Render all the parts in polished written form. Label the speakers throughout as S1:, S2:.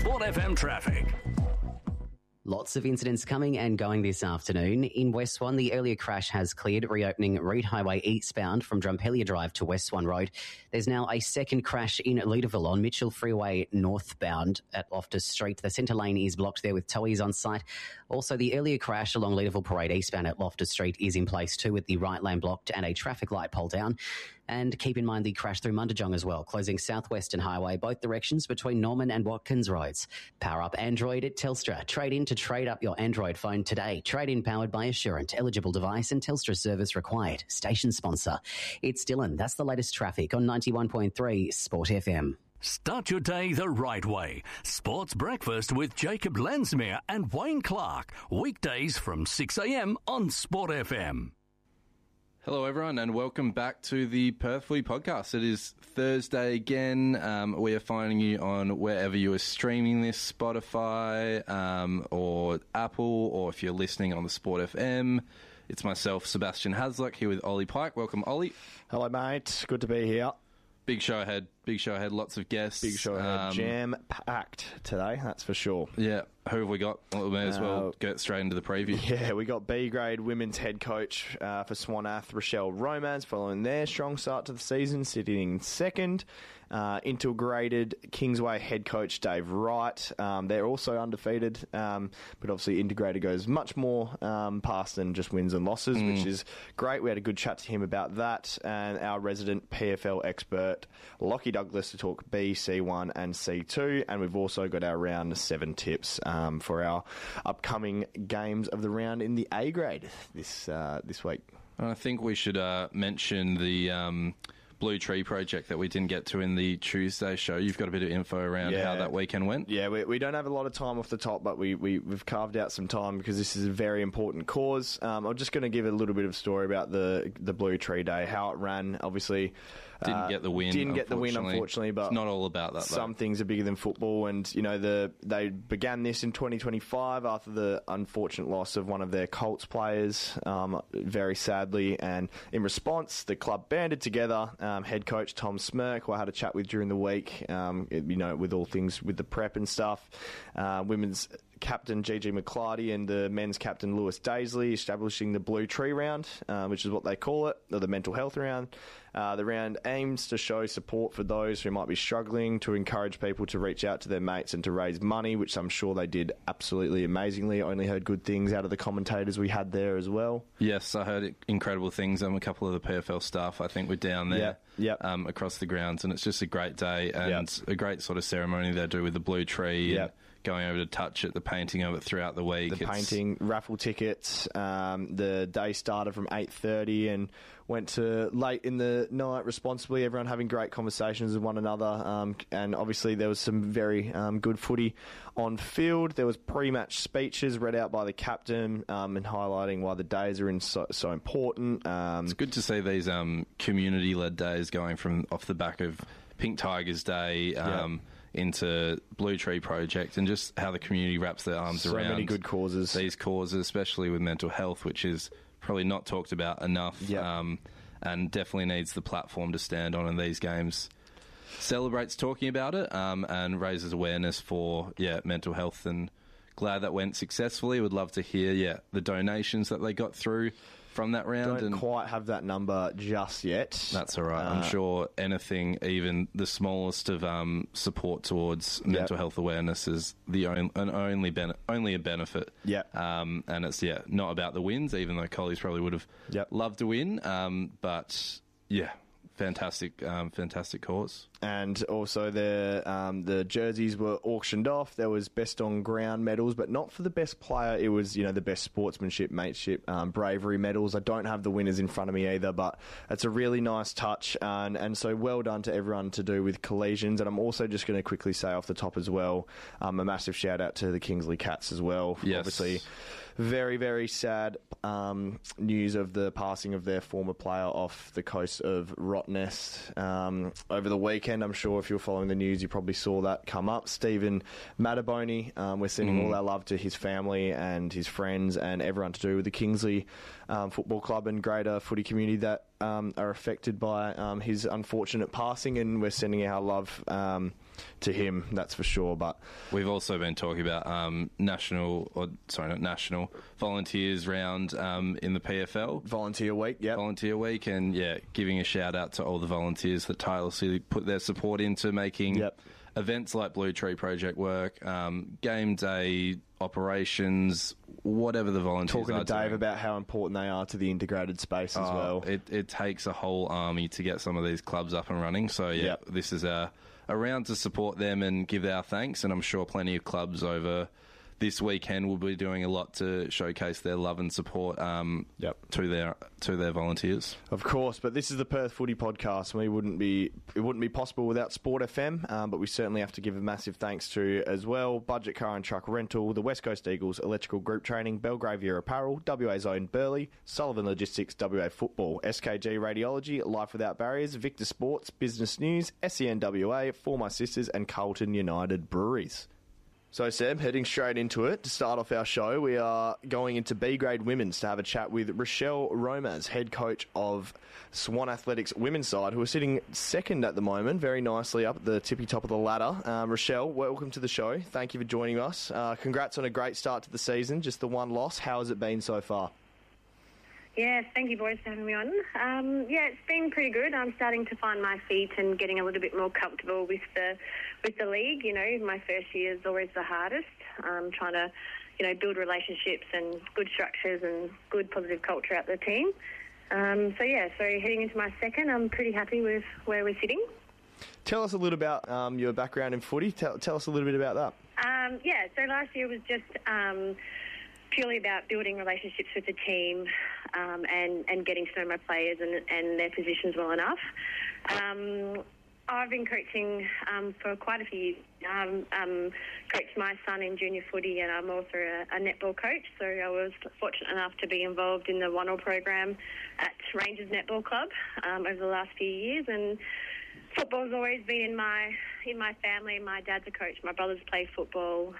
S1: Sport FM traffic.
S2: Lots of incidents coming and going this afternoon. In West Swan, the earlier crash has cleared, reopening Reed Highway eastbound from Drumpelia Drive to West Swan Road. There's now a second crash in Leederville on Mitchell Freeway northbound at Loftus Street. The centre lane is blocked there with towies on site. Also, the earlier crash along Leederville Parade eastbound at Loftus Street is in place too, with the right lane blocked and a traffic light pole down. And keep in mind the crash through Mundajong as well, closing Southwestern Highway both directions between Norman and Watkins Roads. Power up Android at Telstra. Trade in to trade up your Android phone today. Trade in powered by Assurant. Eligible device and Telstra service required. Station sponsor. It's Dylan. That's the latest traffic on 91.3 Sport FM.
S1: Start your day the right way. Sports Breakfast with Jacob Lensmere and Wayne Clark. Weekdays from 6 a.m. on Sport FM.
S3: Hello, everyone, and welcome back to the Perth Footy Podcast. It is Thursday again. We are finding you on wherever you are streaming this, Spotify or Apple, or if you're listening on the Sport FM. It's myself, Sebastian Hasluck, here with Ollie Pike. Welcome, Ollie.
S4: Hello, mate. Good to be here.
S3: Big show ahead. Lots of guests.
S4: Big show ahead. Jam-packed today, that's for sure.
S3: Yeah. Who have we got? Well, we may as well get straight into the preview.
S4: Yeah, we got B-grade women's head coach for Swanath, Rochelle Romance, following their strong start to the season, sitting second. Integrated Kingsway head coach Dave Wright. They're also undefeated, but obviously Integrated goes much more past than just wins and losses, which is great. We had a good chat to him about that, and our resident PFL expert, Lockie Douglas, to talk B, C1 and C2, and we've also got our round 7 tips for our upcoming games of the round in the A grade this week.
S3: I think we should mention the Blue Tree project that we didn't get to in the Tuesday show. You've got a bit of info around how that weekend went?
S4: Yeah, we don't have a lot of time off the top, but we've carved out some time because this is a very important cause. I'm just going to give a little bit of story about the Blue Tree Day, how it ran. Obviously,
S3: didn't get the win.
S4: Unfortunately, but
S3: it's not all about that.
S4: Some things are bigger than football, and they began this in 2025 after the unfortunate loss of one of their Colts players, very sadly, and in response, the club banded together. Head coach Tom Smirk, who I had a chat with during the week, with all things with the prep and stuff. Women's captain Gigi McClarty and the men's captain Lewis Daisley establishing the Blue Tree Round, which is what they call it, or the mental health round. The round aims to show support for those who might be struggling, to encourage people to reach out to their mates and to raise money, which I'm sure they did absolutely amazingly. I only heard good things out of the commentators we had there as well.
S3: Yes, I heard incredible things. A couple of the PFL staff, I think, were down there across the grounds, and it's just a great day and a great sort of ceremony they do with the Blue Tree. And going over to touch it, the painting of it throughout the week.
S4: The painting, raffle tickets. The day started from 8:30 and went to late in the night responsibly. Everyone having great conversations with one another. And obviously there was some very good footy on field. There was pre-match speeches read out by the captain and highlighting why the days are so important.
S3: It's good to see these community-led days going from off the back of Pink Tigers Day into Blue Tree Project, and just how the community wraps their arms around
S4: so many good causes.
S3: These causes, especially with mental health, which is probably not talked about enough, and definitely needs the platform to stand on. And these games celebrates talking about it and raises awareness for mental health. And glad that went successfully. Would love to hear the donations that they got through from that round.
S4: Don't quite have that number just yet. That's
S3: all right. I'm sure anything, even the smallest of support towards mental health awareness, is only a benefit. And it's not about the wins, even though Collie's probably would have loved to win. But fantastic cause.
S4: And also the jerseys were auctioned off. There was best on ground medals, but not for the best player. It was the best sportsmanship, mateship, bravery medals. I don't have the winners in front of me either, but it's a really nice touch, and so well done to everyone to do with collisions. And I'm also just going to quickly say off the top as well, a massive shout out to the Kingsley Cats as well.
S3: Yes.
S4: Obviously, very, very sad news of the passing of their former player off the coast of Rottnest over the weekend. I'm sure if you're following the news, you probably saw that come up. Stephen Mataboni, we're sending all our love to his family and his friends and everyone to do with the Kingsley Football Club and greater footy community that are affected by his unfortunate passing, and we're sending our love to him, that's for sure. But
S3: we've also been talking about volunteers round in the PFL.
S4: Volunteer Week, yeah.
S3: Volunteer Week, and giving a shout out to all the volunteers that tirelessly put their support into making events like Blue Tree Project work, game day operations, whatever the volunteers
S4: Talking to Dave
S3: doing.
S4: about how important they are to the integrated space as well.
S3: It takes a whole army to get some of these clubs up and running. So, this is a round to support them and give our thanks. And I'm sure plenty of clubs over this weekend will be doing a lot to showcase their love and support to their volunteers.
S4: Of course, but this is the Perth Footy Podcast. It wouldn't be possible without Sport FM, but we certainly have to give a massive thanks to as well Budget Car and Truck Rental, the West Coast Eagles Electrical Group Training, Belgravia Apparel, WA's Own Burley, Sullivan Logistics, WA Football, SKG Radiology, Life Without Barriers, Victor Sports, Business News, SEN WA, For My Sisters and Carlton United Breweries. So, Seb, heading straight into it, to start off our show, we are going into B-grade women's to have a chat with Rochelle Romaz, head coach of Swan Athletics women's side, who are sitting second at the moment, very nicely up at the tippy top of the ladder. Rochelle, welcome to the show. Thank you for joining us. Congrats on a great start to the season, just the one loss. How has it been so far?
S5: Yeah, thank you, boys, for having me on. It's been pretty good. I'm starting to find my feet and getting a little bit more comfortable with the league. You know, my first year is always the hardest. Trying to, build relationships and good structures and good positive culture at the team. So heading into my second, I'm pretty happy with where we're sitting.
S4: Tell us a little about your background in footy. Tell us a little bit about that.
S5: So last year was just purely about building relationships with the team and getting to know my players and their positions well enough. I've been coaching for quite a few years. Coached my son in junior footy, and I'm also a netball coach. So I was fortunate enough to be involved in the 1-all program at Rangers Netball Club over the last few years. And football's always been in my family. My dad's a coach. My brothers play football.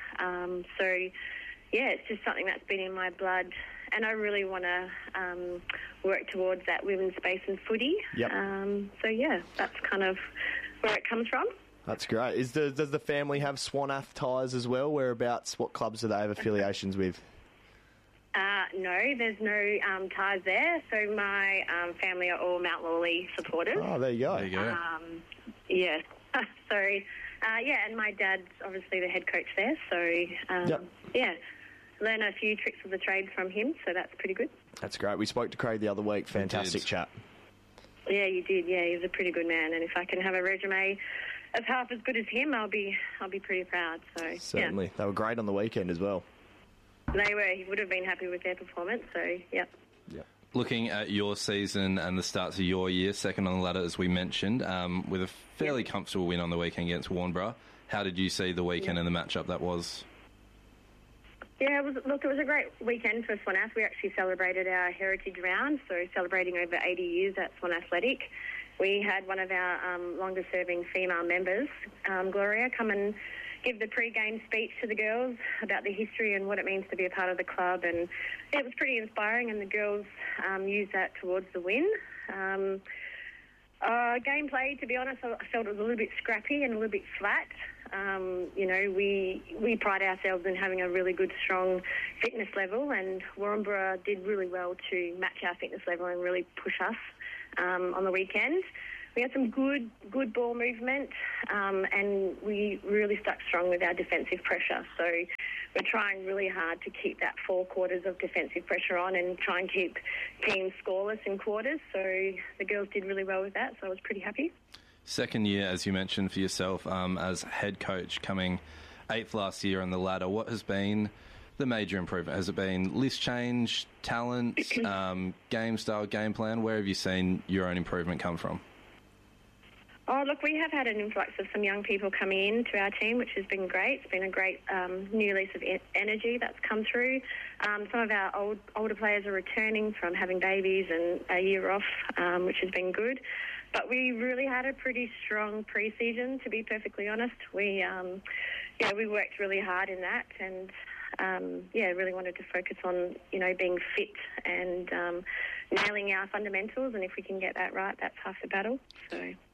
S5: It's just something that's been in my blood, and I really want to work towards that women's space in footy.
S4: Yep.
S5: That's kind of where it comes from.
S4: That's great. Does the family have Swan Ath ties as well? Whereabouts? What clubs do they have affiliations with?
S5: No, there's no ties there. So my family are all Mount Lawley supporters.
S4: Oh, there you go.
S5: Yes. And my dad's obviously the head coach there. So, learn a few tricks of the trade from him, so that's pretty good. That's
S4: great. We spoke to Craig the other week. Fantastic chat.
S5: Yeah, you did. Yeah, he's a pretty good man, and if I can have a resume of half as good as him, I'll be pretty proud. So
S4: certainly, They were great on the weekend as well.
S5: They were. He would have been happy with their performance. So yeah.
S3: Looking at your season and the starts of your year, second on the ladder, as we mentioned, with a fairly comfortable win on the weekend against Warnbro. How did you see the weekend and the matchup that was?
S5: Yeah, it was a great weekend for Swan Ath. We actually celebrated our heritage round, so celebrating over 80 years at Swan Athletic. We had one of our longest-serving female members, Gloria, come and give the pre-game speech to the girls about the history and what it means to be a part of the club, and it was pretty inspiring, and the girls used that towards the win. Gameplay, to be honest, I felt it was a little bit scrappy and a little bit flat. We pride ourselves in having a really good, strong fitness level, and Warrenborough did really well to match our fitness level and really push us on the weekend. We had some good ball movement, and we really stuck strong with our defensive pressure. So we're trying really hard to keep that 4 quarters of defensive pressure on and try and keep teams scoreless in quarters. So the girls did really well with that, so I was pretty happy.
S3: Second year, as you mentioned, for yourself as head coach, coming 8th last year on the ladder. What has been the major improvement? Has it been list change, talent, game style, game plan? Where have you seen your own improvement come from?
S5: Oh, look, we have had an influx of some young people coming in to our team, which has been great. It's been a great new lease of energy that's come through. Some of our older players are returning from having babies and a year off, which has been good. But we really had a pretty strong pre-season, to be perfectly honest. We worked really hard in that, and really wanted to focus on, being fit and nailing our fundamentals. And if we can get that right, that's half the battle. So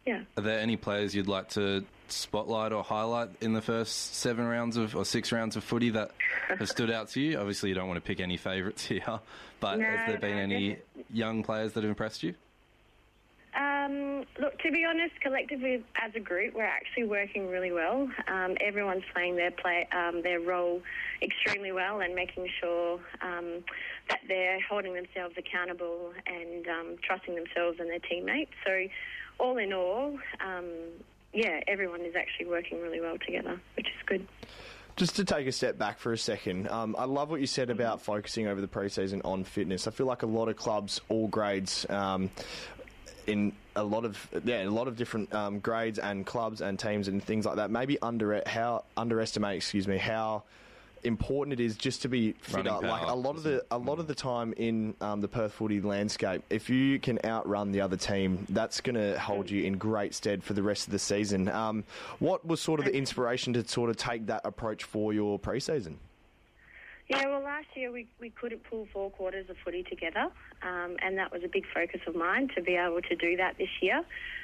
S3: Are there any players you'd like to spotlight or highlight in the first 6 rounds of footy that have stood out to you? Obviously, you don't want to pick any favourites here, but has there been any young players that have impressed you?
S5: Look, to be honest, collectively as a group, we're actually working really well. Everyone's playing their role extremely well and making sure that they're holding themselves accountable and trusting themselves and their teammates. So, all in all, everyone is actually working really well together, which is good.
S4: Just to take a step back for a second, I love what you said about focusing over the pre-season on fitness. I feel like a lot of clubs, all grades, in a lot of different grades and clubs and teams and things like that, maybe underestimate how important it is just to be fit up. Like a lot of the time in the Perth footy landscape, if you can outrun the other team, that's going to hold you in great stead for the rest of the season. What was sort of the inspiration to sort of take that approach for your pre-season?
S5: Yeah, well, last year we couldn't pull 4 quarters of footy together, and that was a big focus of mine to be able to do that this year.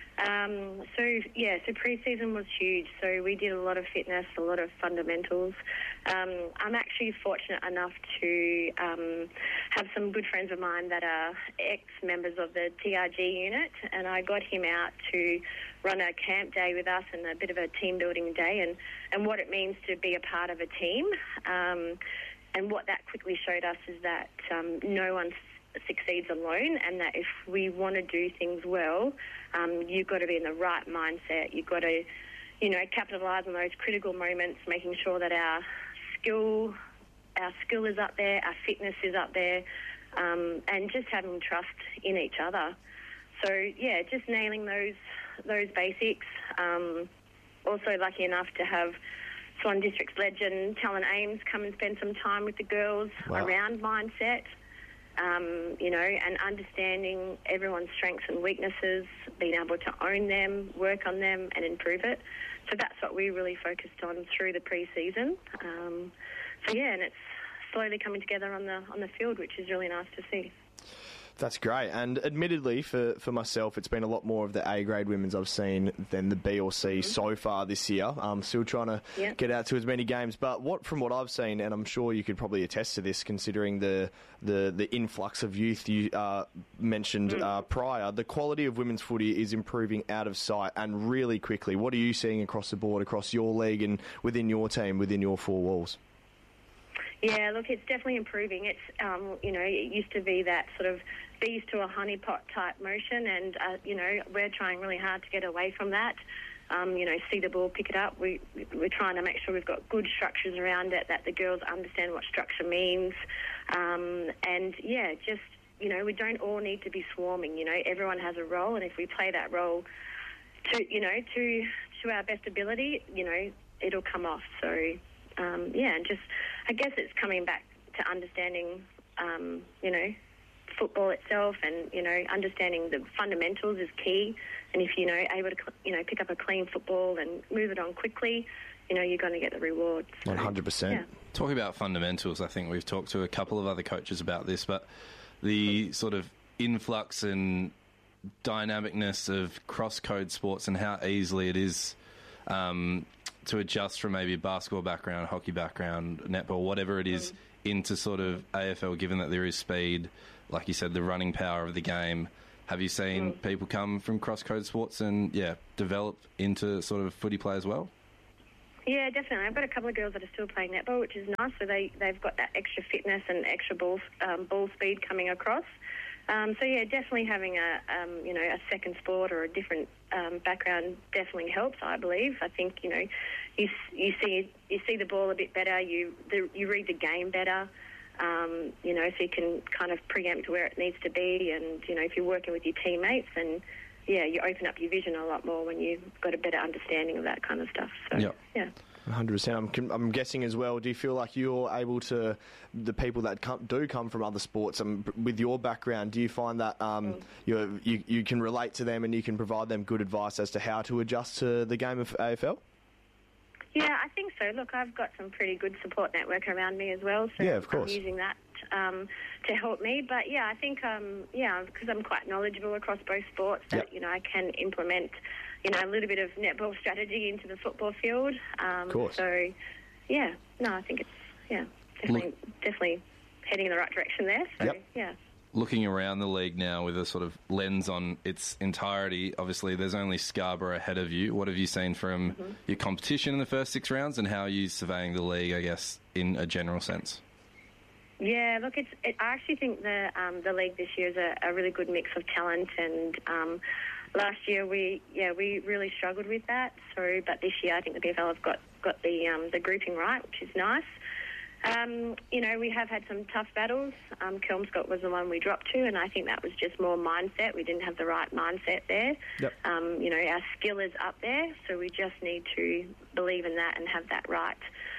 S5: So pre-season was huge. So we did a lot of fitness, a lot of fundamentals. I'm actually fortunate enough to have some good friends of mine that are ex-members of the TRG unit, and I got him out to run a camp day with us and a bit of a team-building day and what it means to be a part of a team. And what that quickly showed us is that no one succeeds alone, and that if we want to do things well, you've got to be in the right mindset. You've got to, capitalise on those critical moments, making sure that our skill is up there, our fitness is up there, and just having trust in each other. So, just nailing those basics. Also lucky enough to have Swan District's legend, Talon Ames, come and spend some time with the girls around mindset, and understanding everyone's strengths and weaknesses, being able to own them, work on them and improve it. So that's what we really focused on through the pre-season. And it's slowly coming together on the field, which is really nice to see.
S4: That's great. And admittedly, for myself, it's been a lot more of the A-grade women's I've seen than the B or C so far this year. I'm still trying to get out to as many games. But from what I've seen, and I'm sure you could probably attest to this, considering the influx of youth you mentioned prior, the quality of women's footy is improving out of sight and really quickly. What are you seeing across the board, across your league and within your team, within your 4 walls?
S5: Yeah, look, it's definitely improving. It's, it used to be that sort of bees to a honeypot type motion, and, we're trying really hard to get away from that. See the ball, pick it up. We're trying to make sure we've got good structures around it, that the girls understand what structure means. We don't all need to be swarming. Everyone has a role, and if we play that role to our best ability, it'll come off. So, I guess it's coming back to understanding, football itself, and understanding the fundamentals is key. And if able to pick up a clean football and move it on quickly, you're going to get the rewards.
S4: 100%.
S5: Yeah.
S3: Talking about fundamentals, I think we've talked to a couple of other coaches about this, but the sort of influx and dynamicness of cross-code sports and how easily it is to adjust from maybe a basketball background, hockey background, netball, whatever it is, into sort of AFL, given that there is speed, like you said, the running power of the game. Have you seen people come from cross-code sports and, develop into sort of footy play as well?
S5: Yeah, definitely. I've got a couple of girls that are still playing netball, which is nice. So they've got that extra fitness and extra ball speed coming across. Definitely having a second sport or a different background definitely helps, I believe. I think you see the ball a bit better. You read the game better. So you can kind of preempt where it needs to be, and if you're working with your teammates, then you open up your vision a lot more when you've got a better understanding of that kind of stuff. So,
S4: 100%. I'm guessing as well, do you feel like you're able to, the people that do come from other sports, with your background, do you find that you can relate to them and you can provide them good advice as to how to adjust to the game of AFL?
S5: Yeah, I think so. Look, I've got some pretty good support network around me as well, so
S4: of course.
S5: I'm using that to help me. But I think because I'm quite knowledgeable across both sports, that I can implement a little bit of netball strategy into the football field.
S4: Of course.
S5: So, yeah, no, I think it's, definitely heading in the right direction there. So,
S4: Yep.
S5: yeah.
S3: Looking around the league now with a sort of lens on its entirety, obviously there's only Scarborough ahead of you. What have you seen from your competition in the first 6 rounds, and how are you surveying the league, I guess, in a general sense?
S5: Yeah, look, I actually think the league this year is a really good mix of talent, and last year we really struggled with that. So, but this year I think the BFL have got the grouping right, which is nice. We have had some tough battles. Kelmscott was the one we dropped to, and I think that was just more mindset. We didn't have the right mindset there.
S4: Yep.
S5: Our skill is up there, so we just need to believe in that and have that right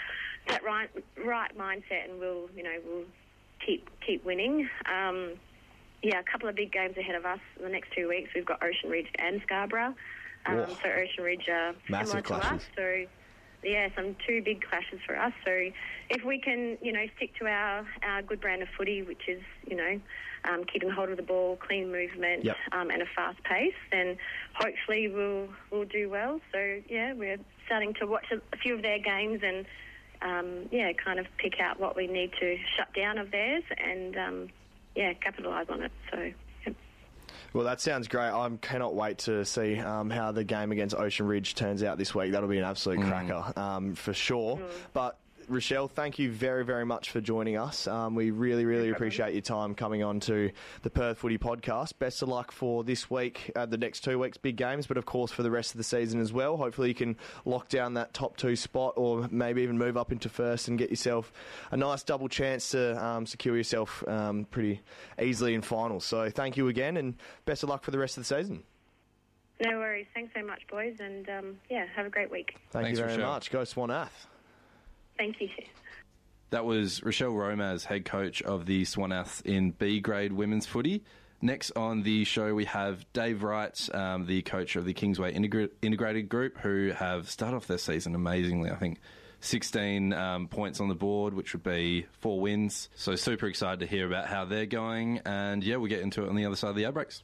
S5: mindset, and we'll keep winning. A couple of big games ahead of us in the next 2 weeks. We've got Ocean Ridge and Scarborough. So Ocean Ridge are
S4: massive
S5: similar
S4: clashes.
S5: to us. So, yeah, some 2 big clashes for us. So if we can, stick to our good brand of footy, which is, keeping hold of the ball, clean movement,
S4: Yep.
S5: and a fast pace, then hopefully we'll do well. So, yeah, we're starting to watch a few of their games and, kind of pick out what we need to shut down of theirs and, capitalise on it. So, yeah.
S4: Well, that sounds great. I cannot wait to see how the game against Ocean Ridge turns out this week. That'll be an absolute cracker for sure. But Rochelle, thank you very, very much for joining us. We really, really appreciate your time coming on to the Perth Footy Podcast. Best of luck for this week, the next 2 weeks, big games, but of course for the rest of the season as well. Hopefully you can lock down that top 2 spot, or maybe even move up into first and get yourself a nice double chance to secure yourself pretty easily in finals. So thank you again, and best of luck for the rest of the season.
S5: No worries. Thanks so much, boys, and, have a great week.
S4: Thanks you very
S3: Rochelle.
S4: much. Go Swanath.
S5: Thank you.
S3: That was Rochelle Romaz, head coach of the Swanaths in B grade women's footy. Next on the show, we have Dave Wright, the coach of the Kingsway Integrated Group, who have started off their season amazingly. I think 16 points on the board, which would be 4 wins. So super excited to hear about how they're going. And yeah, we'll get into it on the other side of the ad breaks.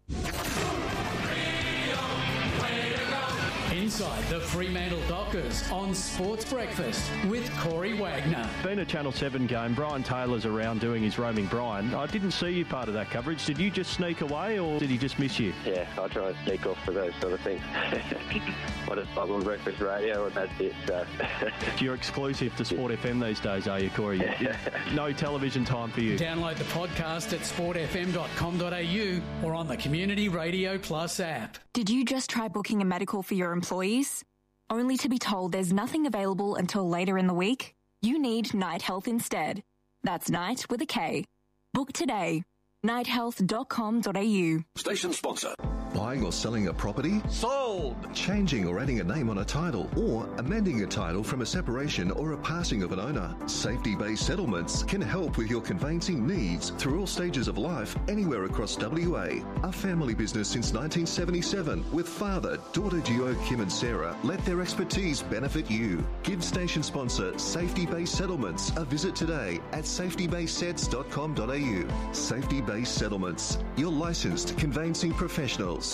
S6: Inside the Fremantle Dockers on Sports Breakfast with Corey Wagner.
S7: Been a Channel 7 game. Brian Taylor's around doing his roaming Brian. I didn't see you part of that coverage. Did you just sneak away, or did he just miss you?
S8: Yeah, I try and sneak off for those sort of things. I just bug on breakfast radio and that's it. So.
S7: You're exclusive to Sport FM these days, are you, Corey? No television time for you.
S6: Download the podcast at sportfm.com.au or on the Community Radio Plus app.
S9: Did you just try booking a medical for your employees? Only to be told there's nothing available until later in the week? You need Night Health instead. That's Night with a K. Book today. nighthealth.com.au.
S10: Station sponsor.
S11: Buying or selling a property?
S10: Sold!
S11: Changing or adding a name on a title, or amending a title from a separation or a passing of an owner. Safety-based settlements can help with your conveyancing needs through all stages of life anywhere across WA. A family business since 1977 with father, daughter duo Kim and Sarah. Let their expertise benefit you. Give station sponsor Safety-based Settlements a visit today at safetybasedsets.com.au. Safety-based Settlements, your licensed conveyancing professionals.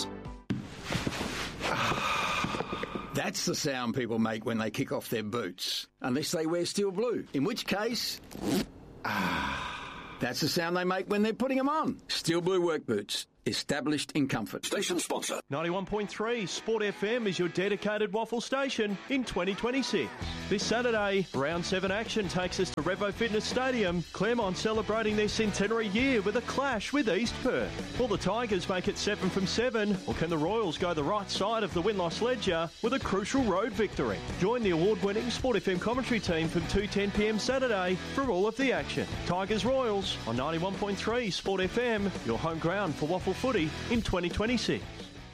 S10: That's the sound people make when they kick off their boots. Unless they wear steel blue. In which case... that's the sound they make when they're putting them on. Steel blue work boots. Established in comfort. Station sponsor.
S7: 91.3 Sport FM is your dedicated waffle station in 2026. This Saturday, Round 7 action takes us to Revo Fitness Stadium. Claremont celebrating their centenary year with a clash with East Perth. Will the Tigers make it 7 from 7, or can the Royals go the right side of the win-loss ledger with a crucial road victory? Join the award-winning Sport FM commentary team from 2:10pm Saturday for all of the action. Tigers Royals on 91.3 Sport FM, your home ground for waffle footy in 2026.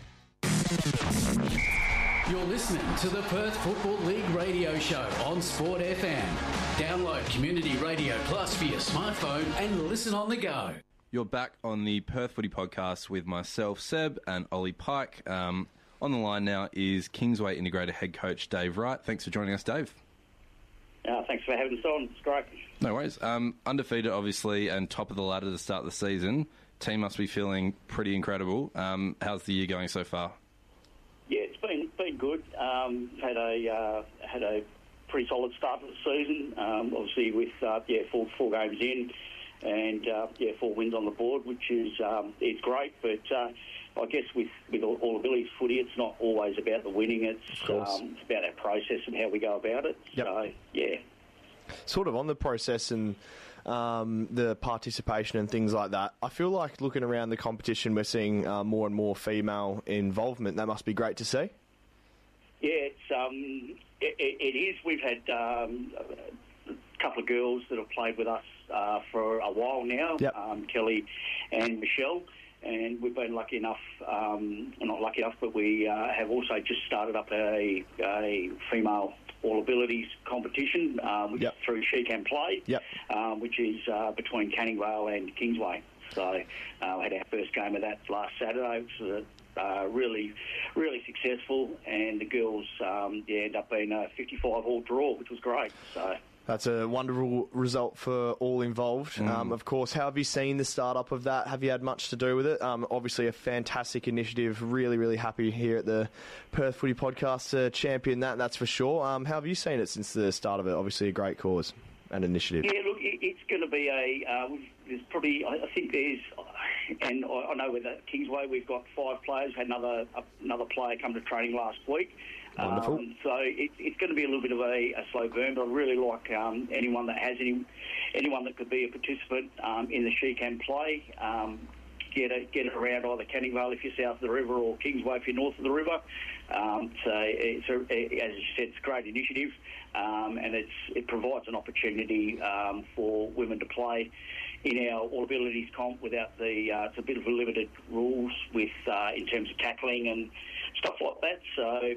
S6: You're listening to the Perth Football League radio show on Sport FM. Download Community Radio Plus for your smartphone and listen on the go.
S3: You're back on the Perth Footy Podcast with myself, Seb, and Ollie Pike. On the line now is Kingsway Integrated Head Coach Dave Wright. Thanks for joining us, Dave.
S12: Thanks for having us on. It's great.
S3: No worries. Undefeated, obviously, and top of the ladder to start the season. Team must be feeling pretty incredible. How's the year going so far?
S12: Yeah, been good. Had a pretty solid start to the season. Obviously with 4 games in, and 4 wins on the board, which is great. But I guess with all abilities footy, it's not always about the winning. It's about our process and how we go about it.
S4: Yep.
S12: So yeah.
S4: Sort of on the process and the participation and things like that, I feel like looking around the competition, we're seeing more and more female involvement. That must be great to see.
S12: Yeah, it is. We've had a couple of girls that have played with us for a while now, Kelly and Michelle, and we've been lucky enough, not lucky enough, but we have also just started up a female all abilities competition through She Can Play, which is between Canning Vale and Kingsway. So we had our first game of that last Saturday, which was really, really successful, and the girls ended up being a 55-all draw, which was great. So
S4: that's a wonderful result for all involved. Of course, how have you seen the start-up of that? Have you had much to do with it? Obviously, a fantastic initiative. Really, really happy here at the Perth Footy Podcast to champion that, that's for sure. How have you seen it since the start of it? Obviously, a great cause and initiative.
S12: Yeah, look, it's going to be there's probably, I think there's, and I know with the Kingsway, we've got 5 players. We had another player come to training last week.
S4: Wonderful.
S12: So it's going to be a little bit of a slow burn, but I really like anyone that has anyone that could be a participant in the She Can Play. Get it around either Canning Vale if you're south of the river, or Kingsway if you're north of the river. So as you said, it's a great initiative, and it provides an opportunity for women to play in our all abilities comp without it's a bit of a limited rules with in terms of tackling and stuff like that. So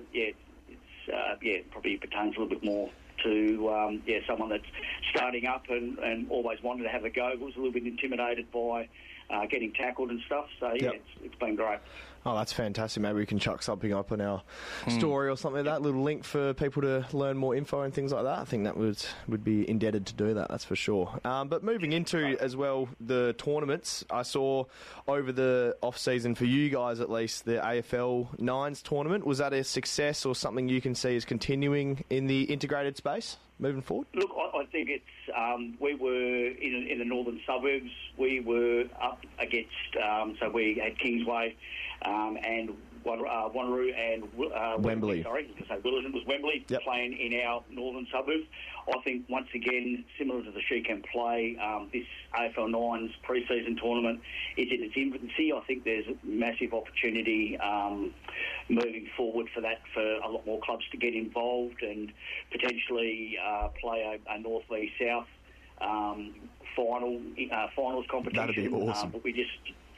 S12: probably pertains a little bit more to someone that's starting up and always wanted to have a go, but was a little bit intimidated by getting tackled and stuff. So it's been great.
S4: Oh, that's fantastic. Maybe we can chuck something up on our story or something like that, little link for people to learn more info and things like that. I think that would be indebted to do that, that's for sure. But moving into, as well, the tournaments, I saw over the off-season, for you guys at least, the AFL Nines tournament. Was that a success or something you can see as continuing in the integrated space moving forward?
S12: Look, I think it's we were in the northern suburbs. We were up against, so we had Kingsway and Wanneroo and
S4: Wembley.
S12: Sorry, I was going to say Willerton was Wembley, playing in our northern suburbs. I think once again, similar to the She Can Play, this AFL Nines pre-season tournament is in its infancy. I think there's a massive opportunity moving forward for that, for a lot more clubs to get involved and potentially play a North v South finals competition.
S4: That'd be awesome.
S12: But we just,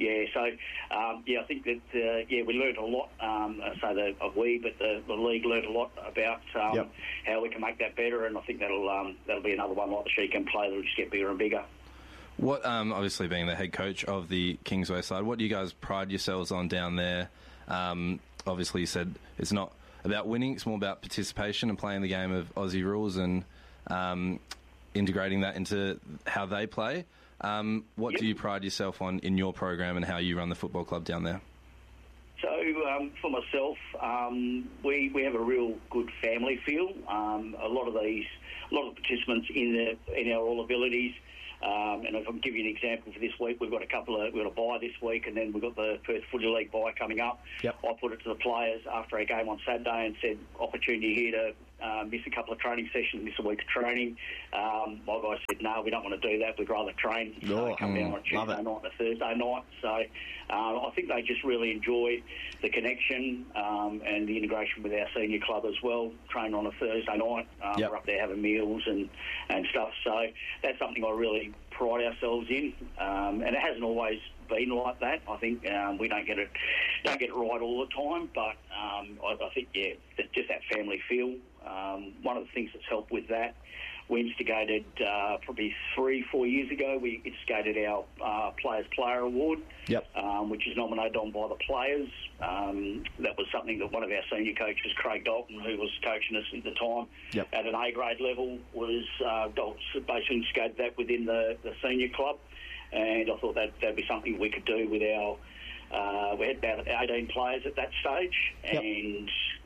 S12: I think that we learned a lot. But the league learned a lot about how we can make that better, and I think that'll be another one like the She Can Play that'll just get bigger and bigger.
S3: What, obviously being the head coach of the Kingsway side, what do you guys pride yourselves on down there? Obviously, you said it's not about winning; it's more about participation and playing the game of Aussie rules and integrating that into how they play. What do you pride yourself on in your program and how you run the football club down there?
S12: So for myself, we have a real good family feel. A lot of the participants in our all abilities. And if I can give you an example for this week, we've got a bye this week, and then we've got the Perth Footy League bye coming up. I put it to the players after our game on Saturday and said, opportunity here to miss a couple of training sessions, miss a week of training. My guys said, no, we don't want to do that. We'd rather train. So they come down on a Tuesday night and a Thursday night. So I think they just really enjoy the connection and the integration with our senior club as well. Train on a Thursday night. We're up there having meals and stuff. So that's something I really pride ourselves in. And it hasn't always been like that. I think we don't get it right all the time, but I think just that family feel. One of the things that's helped with that, we instigated probably 3-4 years ago. We instigated our Players Player Award, which is nominated on by the players. That was something that one of our senior coaches, Craig Dalton, who was coaching us at the time at an A grade level, was basically instigated that within the senior club. And I thought that'd be something we could do with our We had about 18 players at that stage, and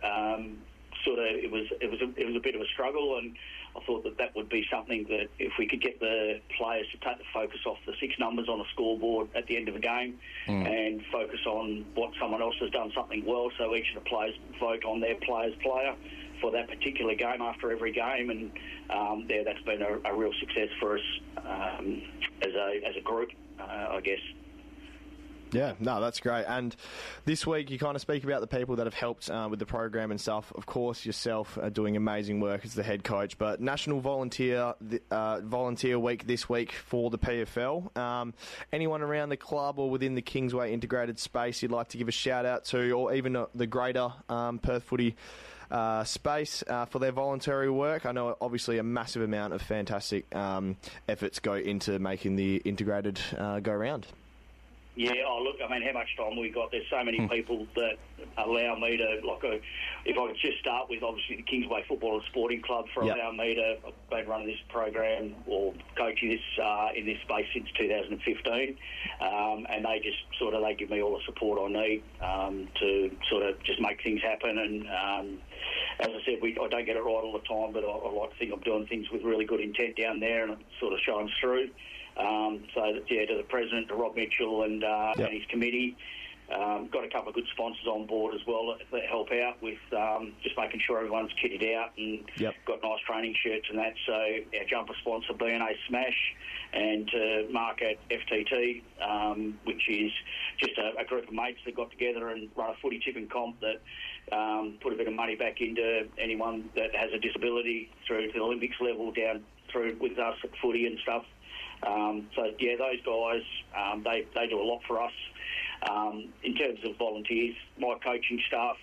S12: it was a bit of a struggle, and I thought that would be something that if we could get the players to take the focus off the 6 numbers on a scoreboard at the end of a game and focus on what someone else has done something well, so each of the players vote on their player's player for that particular game after every game, and that's been a real success for us as a group, I guess.
S4: Yeah, no, that's great. And this week you kind of speak about the people that have helped with the program and stuff. Of course, yourself are doing amazing work as the head coach, but National Volunteer Week this week for the PFL. Anyone around the club or within the Kingsway integrated space you'd like to give a shout out to, or even the greater Perth footy space for their voluntary work? I know obviously a massive amount of fantastic efforts go into making the integrated go round.
S12: Yeah, look, I mean, how much time we got? There's so many people that allow me to, if I could just start with, obviously, the Kingsway Football and Sporting Club for allowing me to, I've been running this program or coaching this in this space since 2015, and they just they give me all the support I need to sort of just make things happen. And as I said, I don't get it right all the time, but I like to think I'm doing things with really good intent down there, and it sort of shines through. To the president, to Rob Mitchell and his committee. Got a couple of good sponsors on board as well that help out with just making sure everyone's kitted out and got nice training shirts and that. So our jumper sponsor, B&A Smash, and Mark at FTT, which is just a group of mates that got together and run a footy tipping comp that put a bit of money back into anyone that has a disability through to the Olympics level down through with us at footy and stuff. Those guys, they do a lot for us. In terms of volunteers, my coaching staff,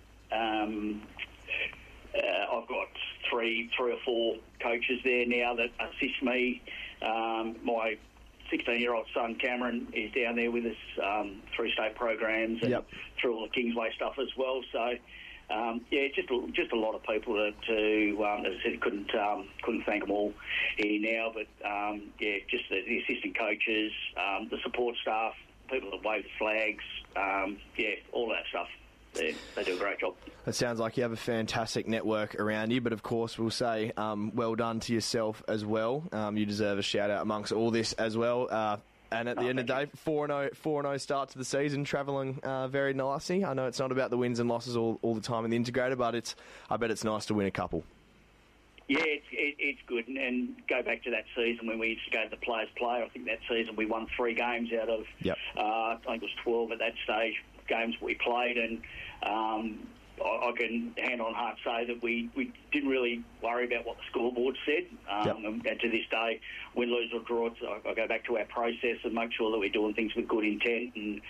S12: I've got three or four coaches there now that assist me. My 16-year-old son, Cameron, is down there with us through state programs and through all the Kingsway stuff as well. So, just a lot of people to as I said, couldn't thank them all here now, but just the assistant coaches, the support staff, people that wave the flags, all that stuff. They do a great job.
S4: It sounds like you have a fantastic network around you, but of course we'll say well done to yourself as well. You deserve a shout out amongst all this as well. And at the end of the day, 4-0 start to the season, travelling very nicely. I know it's not about the wins and losses all the time in the integrated, but I bet it's nice to win a couple.
S12: Yeah, it's good. And go back to that season when we used to go to the Players' Player. I think that season we won 3 games out of, I think it was 12 at that stage, games we played. And I can hand on heart say that we didn't really worry about what the scoreboard said. And to this day, win, lose or draw, I go back to our process and make sure that we're doing things with good intent. And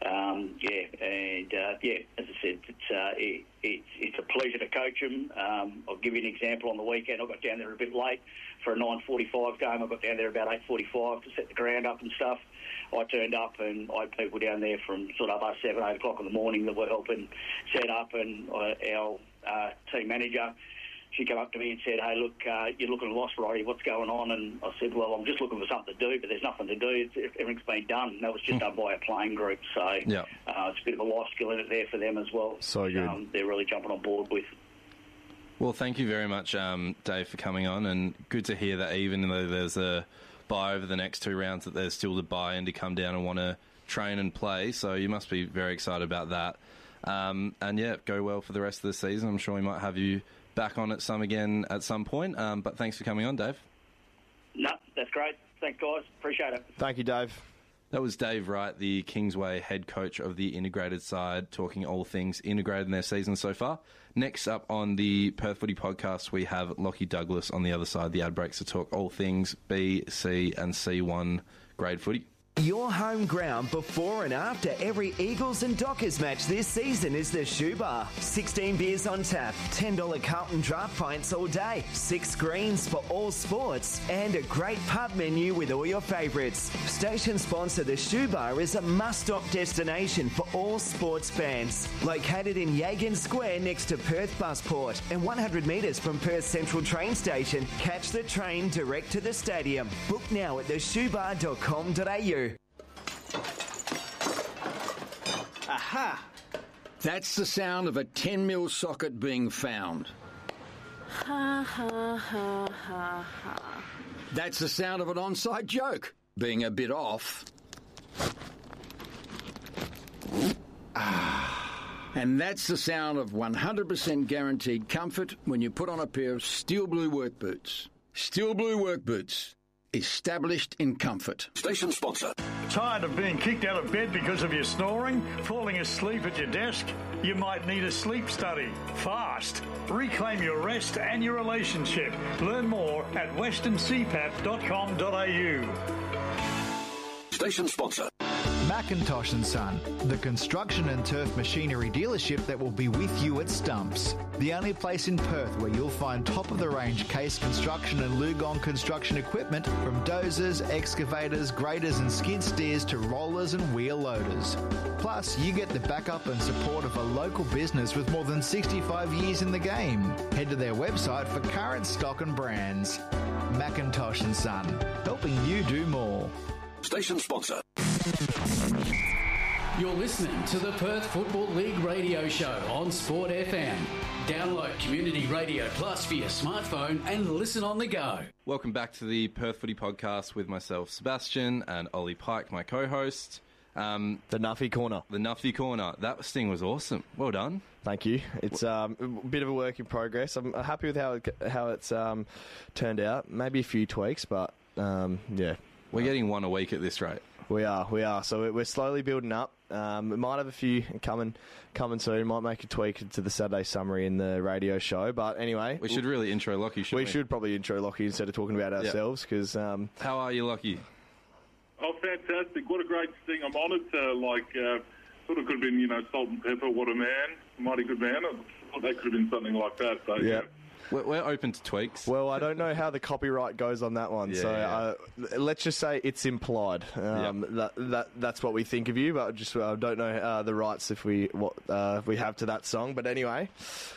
S12: as I said, it's a pleasure to coach them. I'll give you an example. On the weekend, I got down there a bit late for a 9:45 game. I got down there about 8:45 to set the ground up and stuff. I turned up and I had people down there from sort of 7, 8 o'clock in the morning that were helping set up, and our team manager, she came up to me and said, "Hey, look, you're looking lost, Roddy. What's going on?" And I said, "Well, I'm just looking for something to do, but there's nothing to do. Everything's been done." And that was just done by a playing group. So it's a bit of a life skill in it there for them as well.
S4: So good.
S12: They're really jumping on board with.
S3: Well, thank you very much, Dave, for coming on, and good to hear that even though there's a bye over the next 2 rounds, that there's still the buy in to come down and want to train and play. So you must be very excited about that. Go well for the rest of the season. I'm sure we might have you back on at some point. But thanks for coming on, Dave.
S12: No, that's great. Thanks, guys. Appreciate it.
S4: Thank you, Dave.
S3: That was Dave Wright, the Kingsway head coach of the integrated side, talking all things integrated in their season so far. Next up on the Perth Footy Podcast, we have Lockie Douglas on the other side of the ad breaks to talk all things B, C and C1 grade footy.
S13: Your home ground before and after every Eagles and Dockers match this season is the Shoe Bar. 16 beers on tap, $10 Carlton draft pints all day, 6 screens for all sports, and a great pub menu with all your favourites. Station sponsor The Shoe Bar is a must-stop destination for all sports fans. Located in Yagan Square next to Perth Busport and 100 metres from Perth Central train station, catch the train direct to the stadium. Book now at theshoebar.com.au.
S10: Aha! That's the sound of a 10mm socket being found.
S14: Ha ha ha ha ha.
S10: That's the sound of an on-site joke being a bit off. And that's the sound of 100% guaranteed comfort when you put on a pair of Steel Blue work boots. Steel Blue work boots. Established in comfort.
S15: Station sponsor.
S16: Tired of being kicked out of bed because of your snoring? Falling asleep at your desk? You might need a sleep study. Fast. Reclaim your rest and your relationship. Learn more at westerncpap.com.au.
S15: Station sponsor.
S17: Macintosh & Son, the construction and turf machinery dealership that will be with you at Stumps. The only place in Perth where you'll find top-of-the-range Case construction and Lugong construction equipment, from dozers, excavators, graders and skid steers to rollers and wheel loaders. Plus, you get the backup and support of a local business with more than 65 years in the game. Head to their website for current stock and brands. Macintosh & Son, helping you do more.
S15: Station sponsor.
S6: You're listening to the Perth Football League radio show on Sport FM. Download Community Radio Plus for your smartphone and listen on the go.
S3: Welcome back to the Perth Footy Podcast with myself, Sebastian, and Ollie Pike, my co-host.
S4: The Nuffy Corner.
S3: The Nuffy Corner. That sting was awesome. Well done.
S4: Thank you. It's a bit of a work in progress. I'm happy with how it's turned out. Maybe a few tweaks, but yeah.
S3: We're getting one a week at this rate.
S4: We are. So we're slowly building up. We might have a few coming soon. Might make a tweak to the Saturday summary in the radio show. But anyway,
S3: we should really intro Lockie.
S4: We should probably intro Lockie instead of talking about ourselves. Because
S3: how are you, Lockie?
S18: Oh, fantastic! What a great thing. I'm honoured to sort of could have been salt and pepper. What a man, mighty good man. I thought that could have been something like that. So, yeah.
S3: We're open to tweaks.
S4: Well, I don't know how the copyright goes on that one, let's just say it's implied. That's what we think of you, but just don't know the rights if we have to that song. But anyway,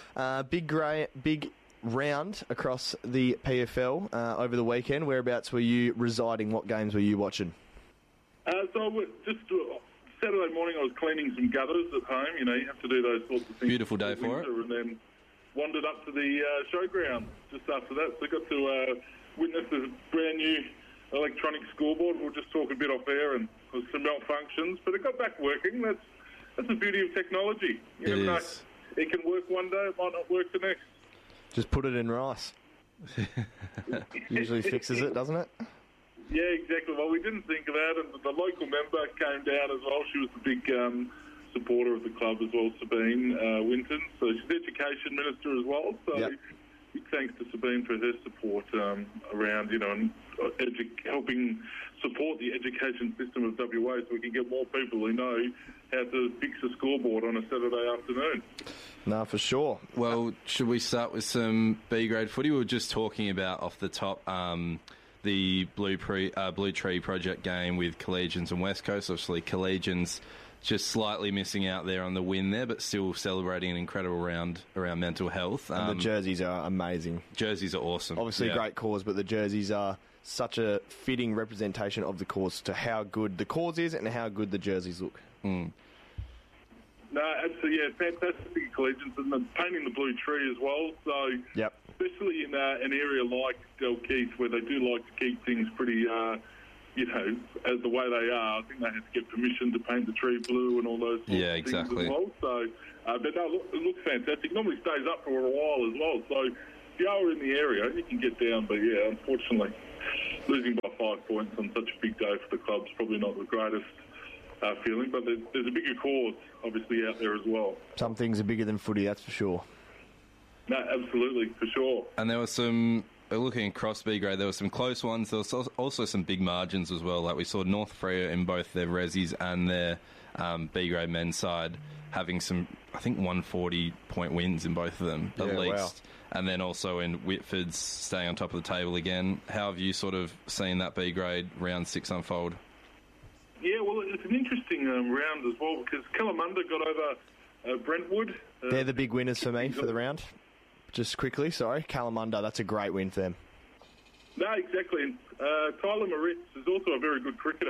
S4: big round across the PFL over the weekend. Whereabouts were you residing? What games were you watching?
S18: So just Saturday morning, I was cleaning some gutters at home. You have to do those sorts of things.
S3: Beautiful day for it.
S18: And then wandered up to the showground just after that. So got to witness a brand new electronic scoreboard. We'll just talk a bit off air, and there was some malfunctions, but it got back working. That's the beauty of technology. You never know. It can work one day, it might not work the next.
S4: Just put it in rice. Usually fixes it, doesn't it?
S18: Yeah, exactly. Well, we didn't think of that, and the local member came down as well. She was the big supporter of the club as well, Sabine Winton. So she's the education minister as well. So big thanks to Sabine for her support around, and helping support the education system of WA so we can get more people who know how to fix a scoreboard on a Saturday afternoon.
S4: No, for sure.
S3: Well, should we start with some B-grade footy? We were just talking about off the top the Blue Tree Project game with Collegians and West Coast. Obviously, Collegians just slightly missing out there on the win there, but still celebrating an incredible round around mental health.
S4: And the jerseys are amazing.
S3: Jerseys are awesome.
S4: Obviously a great cause, but the jerseys are such a fitting representation of the cause to how good the cause is and how good the jerseys look.
S18: No, absolutely, fantastic Collegians, and painting the blue tree as well. So, especially in an area like Dalkeith, where they do like to keep things pretty as the way they are. I think they have to get permission to paint the tree blue and all those sorts of things as well. So, but no, it looks fantastic. Normally stays up for a while as well. So if you are in the area, you can get down. But unfortunately, losing by 5 points on such a big day for the club's probably not the greatest feeling. But there's a bigger cause, obviously, out there as well.
S4: Some things are bigger than footy, that's for sure.
S18: No, absolutely, for sure.
S3: And there was some... Looking across B-grade, there were some close ones. There was also some big margins as well. Like we saw North Freo in both their Resis and their B-grade men's side having some, I think, 140-point wins in both of them, at least. Wow. And then also in Whitford's staying on top of the table again. How have you sort of seen that B-grade round 6 unfold?
S18: Yeah, well, it's an interesting round as well because Kalamunda got over Brentwood.
S4: They're the big winners for me for the round. Just quickly, Kalamunda, that's a great win for them.
S18: No, exactly. And Tyler Moritz is also a very good cricketer.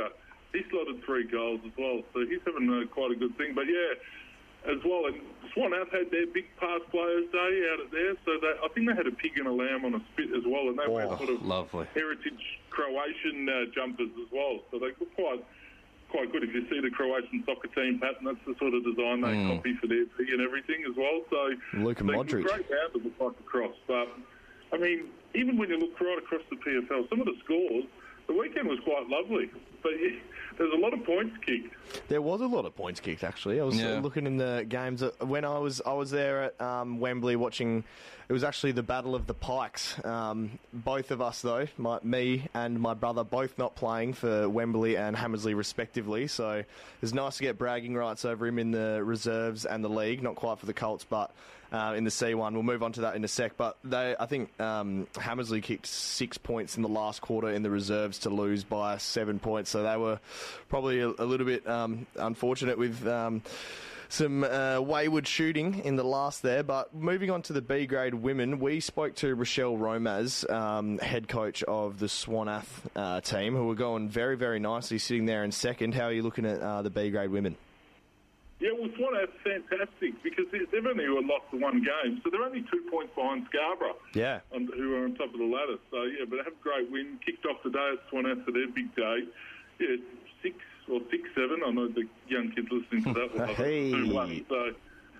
S18: he slotted 3 goals as well. So he's having quite a good thing. But, yeah, as well, and Swan-Ath had their big past players day out at there. So I think they had a pig and a lamb on a spit as well. And they were sort of
S3: lovely
S18: heritage Croatian jumpers as well. So they were quite good. If you see the Croatian soccer team pattern, that's the sort of design they copy for their fee and everything as well. So
S4: Luka Modric.
S18: Great round of the cycle across. But, I mean, even when you look right across the PFL, some of the scores, the weekend was quite lovely. But there's a lot of points kicked.
S4: There was a lot of points kicked, actually. I was looking in the games when I was there at Wembley watching. It was actually the Battle of the Pikes. Both of us, though, me and my brother, both not playing for Wembley and Hammersley respectively. So it was nice to get bragging rights over him in the reserves and the league. Not quite for the Colts, but in the C1. We'll move on to that in a sec. But I think Hammersley kicked 6 points in the last quarter in the reserves to lose by 7 points. So they were probably a little bit unfortunate with some wayward shooting in the last there. But moving on to the B grade women, we spoke to Rochelle Romaz, head coach of the Swan-Ath team, who were going very, very nicely, sitting there in second. How are you looking at the B grade women?
S18: Yeah, well, Swan-Ath's fantastic because they've only lost the 1 game, so they're only 2 points behind Scarborough, who are on top of the ladder. So, yeah, but they have a great win. Kicked off today at Swan-Ath for their big day. Yeah, 6 or 6-7. I know the young kids listening to that will have 2-1. So,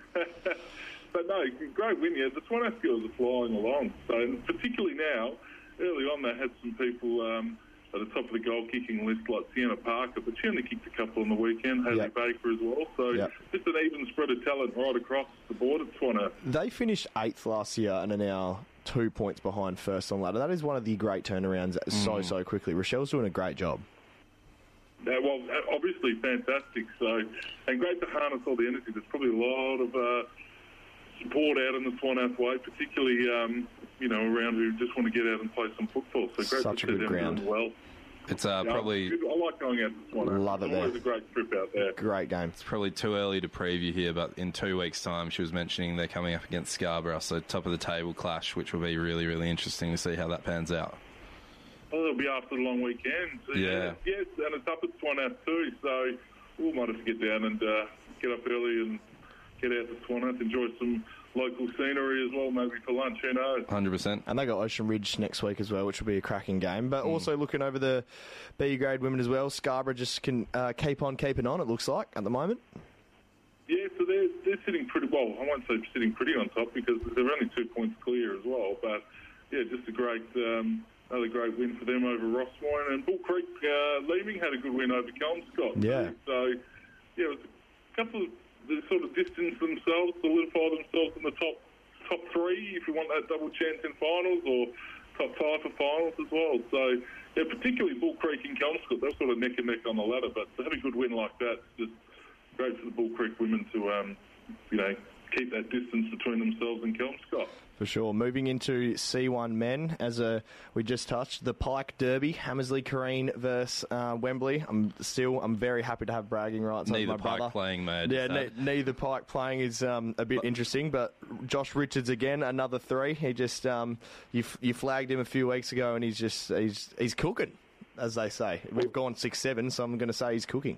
S18: but no, great win. Yeah, the Swan-Ath girls are flying along. So, and particularly now, early on, they had some people at the top of the goal-kicking list, like Sienna Parker, but she only kicked a couple on the weekend, Hayley Baker as well. So just an even spread of talent right across the board at Swan-Ath.
S4: They finished 8th last year and are now 2 points behind first on ladder. That is one of the great turnarounds so quickly. Rochelle's doing a great job.
S18: Yeah, well, obviously fantastic. So, and great to harness all the energy. There's probably a lot of support out in the Swan-Ath way, particularly around who just want to get out and play some football. So great
S4: Such
S18: to
S4: a
S18: see
S4: good
S18: them
S4: ground.
S18: doing well.
S3: It's probably...
S18: I like going out to Swan-Ath.
S4: Love it there.
S18: It's always a great trip out there.
S4: Great game.
S3: It's probably too early to preview here, but in 2 weeks' time, she was mentioning they're coming up against Scarborough, so top of the table clash, which will be really, really interesting to see how that pans out.
S18: Well, it'll be after the long weekend. So
S3: Yeah.
S18: Yes, and it's up at Swan-Ath too, so we might have to get down and get up early and get out to Swan-Ath, enjoy some local scenery as well, maybe for lunch, who knows.
S3: 100%.
S4: And they got Ocean Ridge next week as well, which will be a cracking game. But also looking over the B grade women as well, Scarborough just can keep on keeping on, it looks like, at the moment.
S18: Yeah, so they're sitting pretty well. I won't say sitting pretty on top because they're only 2 points clear as well. But yeah, just a great another great win for them over Rossmoyne. And Bull Creek Leeming had a good win over Kelmscott.
S4: Yeah.
S18: So yeah, it was a couple of they sort of distance themselves, solidify themselves in the top 3 if you want that double chance in finals, or top 5 for finals as well. So yeah, particularly Bull Creek and Kelmscott, they're sort of neck and neck on the ladder. But to have a good win like that, it's just great for the Bull Creek women to keep that distance between themselves and Kelmscott.
S4: For sure. Moving into C1 men, as we just touched, the Pike Derby, Hammersley Careen versus Wembley. I'm very happy to have bragging rights over my brother.
S3: Neither Pike playing, mate.
S4: Yeah, neither Pike playing is a bit interesting, but Josh Richards again, another 3. He just you flagged him a few weeks ago, and he's cooking, as they say. We've gone 6-7, so I'm going to say he's cooking.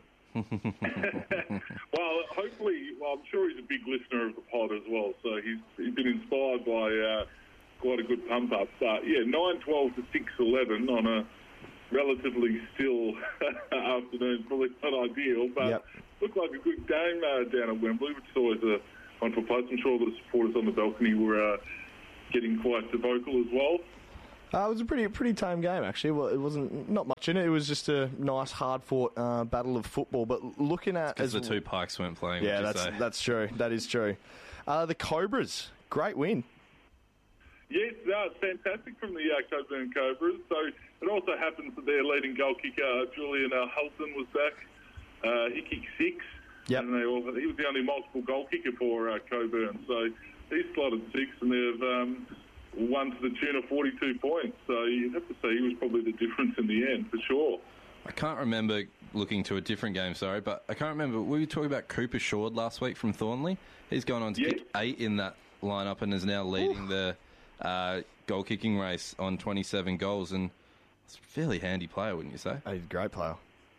S18: Well, hopefully, I'm sure he's a big listener of the pod as well, so he's been inspired by quite a good pump up. But yeah, 9-12 to 6-11 on a relatively still afternoon is probably not ideal, but looked like a good game down at Wembley, which is always a wonderful place. I'm sure the supporters on the balcony were getting quite vocal as well.
S4: It was a pretty tame game, actually. Well, it wasn't not much in it. It was just a nice, hard-fought battle of football. But looking at
S3: because the 2 Pikes weren't playing.
S4: Yeah, that's true. That is true. The Cobras, great win.
S18: Yes, it's fantastic from the Coburn Cobras. So it also happens that their leading goal kicker, Julian Hulton, was back. He kicked 6.
S4: Yep.
S18: And he was the only multiple goal kicker for Coburn. So he slotted 6, and they've won to the tune of 42 points. So you'd have to say he was probably the difference in the end, for sure.
S3: I can't remember looking to a different game, but I can't remember. We were talking about Cooper Shord last week from Thornley. He's gone on to kick 8 in that lineup and is now leading the goal-kicking race on 27 goals. And it's a fairly handy player, wouldn't you say?
S4: He's a great player.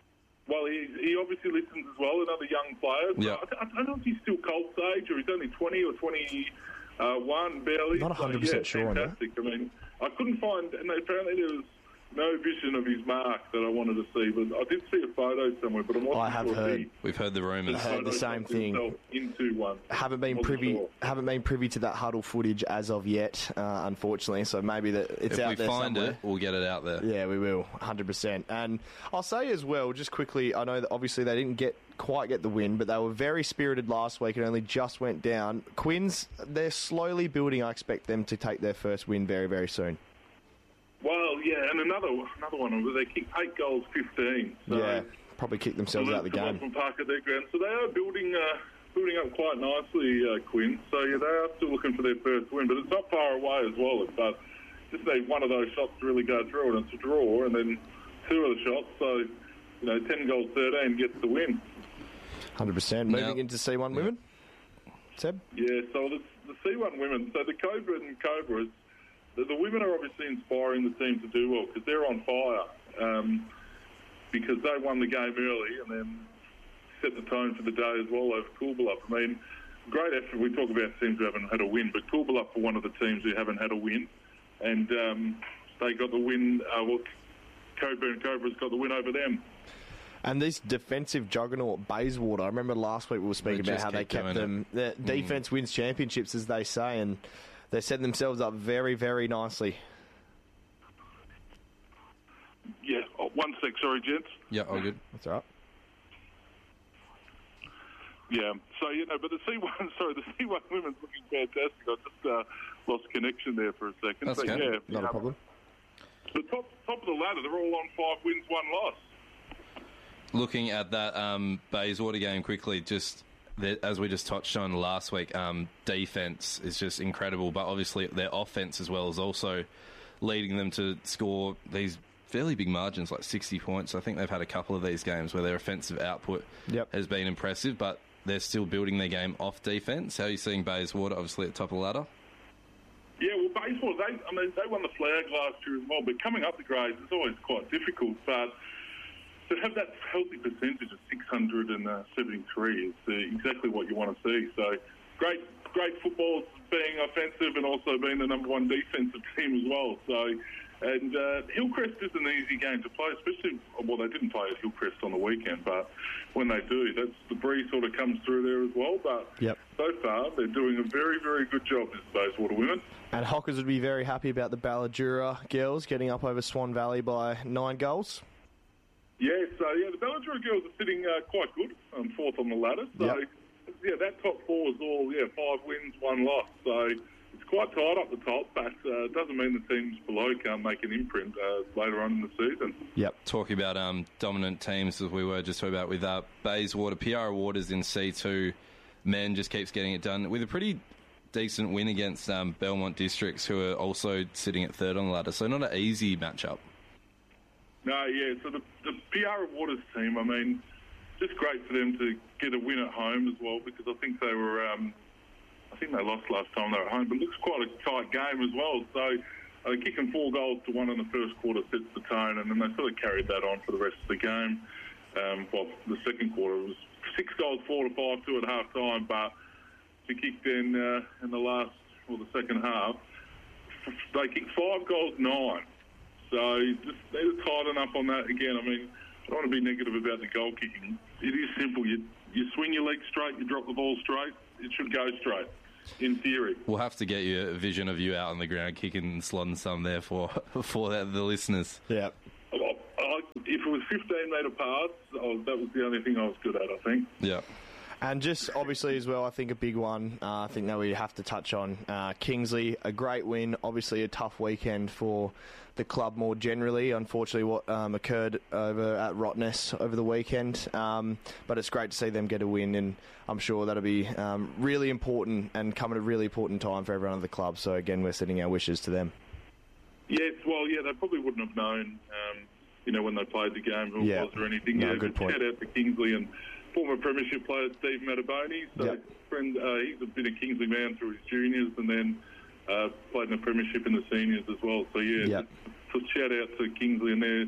S18: Well, he obviously listens as well, another young player.
S3: Yeah.
S18: I don't know if he's still Colts age or he's only 20 or 21, barely.
S4: Not 100% sure on that.
S18: Fantastic. I mean, I couldn't find, and apparently there was no vision of his mark that I wanted to see, but I did see a photo somewhere, but I wasn't
S4: I have
S18: sure
S4: heard.
S3: We've heard the rumours.
S4: I heard the same thing.
S18: Into one.
S4: Haven't been privy to that huddle footage as of yet, unfortunately. So maybe it's out there somewhere.
S3: If we find it, we'll get it out there.
S4: Yeah, we will, 100%. And I'll say as well, just quickly, I know that obviously they didn't quite get the win, but they were very spirited last week and only just went down. Quins, they're slowly building. I expect them to take their first win very, very soon.
S18: Well, yeah, and another one. They kicked 8 goals, 15. So
S4: yeah, probably kicked themselves out of the game.
S18: From Park at their ground, so they are building up quite nicely, Quinn. So yeah, they are still looking for their first win, but it's not far away as well. But just need one of those shots to really go through, and it's a draw, and then 2 of the shots. So 10 goals, 13 gets the win.
S4: 100%. Moving into C1 women, Seb.
S18: Yeah, so the C1 women. So the Cobra and Cobras. The women are obviously inspiring the team to do well because they're on fire because they won the game early and then set the tone for the day as well over Coolbellup. I mean, great effort. We talk about teams who haven't had a win, but Coolbellup were one of the teams who haven't had a win, and they got the win. Cobra and Cobra's got the win over them.
S4: And this defensive juggernaut, Bayswater, I remember last week we were speaking about how they kept them. The defence wins championships, as they say, and they set themselves up very, very nicely.
S18: Yeah. Oh, 1 sec, sorry, gents.
S3: Yeah, all good.
S4: That's all right.
S18: Yeah. So, but the C1 women's looking fantastic. I just lost connection there for a second.
S3: That's okay.
S18: Yeah,
S4: not a problem.
S18: The top of the ladder, they're all on 5 wins, 1 loss.
S3: Looking at that Bayswater game quickly, as we just touched on last week, defence is just incredible, but obviously their offence as well is also leading them to score these fairly big margins, like 60 points. I think they've had a couple of these games where their offensive output has been impressive, but they're still building their game off defence. How are you seeing Bayswater, obviously at the top of the ladder?
S18: Yeah, well, Bayswater, they won the flag last year as well, but coming up the grades is always quite difficult, but to have that healthy percentage of 673 is exactly what you want to see. So great football, being offensive and also being the number 1 defensive team as well. So, and Hillcrest is an easy game to play, especially, well, they didn't play at Hillcrest on the weekend, but when they do, that's the breeze sort of comes through there as well. But so far, they're doing a very, very good job, as Bayswater women.
S4: And Hockers would be very happy about the Balladura girls getting up over Swan Valley by 9 goals.
S18: Yeah, so the Balladura girls are sitting quite good, 4th on the ladder. So that top 4 is all 5 wins, 1 loss. So it's quite tight up the top, but it doesn't mean the teams below can't make an imprint later on in the season.
S3: Yep. Talking about dominant teams, as we were just talking about with Bayswater, PR Waters in C2, men just keeps getting it done with a pretty decent win against Belmont Districts, who are also sitting at 3rd on the ladder. So not an easy matchup.
S18: No, yeah, so the PR Waters team, I mean, just great for them to get a win at home as well, because I think they were, I think they lost last time they were at home, but it looks quite a tight game as well. So kicking 4 goals to 1 in the first quarter sets the tone, and then they sort of carried that on for the rest of the game. Well, the second quarter was 6 goals, 4 to 5, 2 at half time, but to kick in the last, or the second half, they kicked 5 goals, 9. So just need to tighten up on that again. I mean, I don't want to be negative about the goal kicking. It is simple. You swing your leg straight, you drop the ball straight, it should go straight, in theory.
S3: We'll have to get you a vision of you out on the ground kicking and slotting some there for the listeners.
S4: Yeah.
S18: If it was 15-metre pass, that was the only thing I was good at, I think.
S3: Yeah.
S4: And just obviously as well, I think a big one, I think that we have to touch on. Kingsley, a great win, obviously a tough weekend for the club more generally. Unfortunately, what occurred over at Rottnest over the weekend. But it's great to see them get a win, and I'm sure that'll be really important and come at a really important time for everyone at the club. So again, we're sending our wishes to them.
S18: Yes, well, they probably wouldn't have known, when they played the game who it was or anything.
S4: No, good point.
S18: Shout out to Kingsley and former premiership player Steve Mataboni. So he's been a Kingsley man through his juniors and then played in the premiership in the seniors as well. So so shout out to Kingsley and